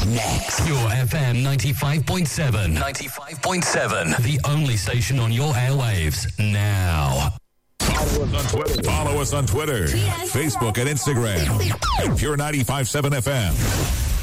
Next. Your FM 95.7. 95.7. The only station on your airwaves now. Follow us on Twitter, Facebook, and Instagram. Pure 95.7 FM.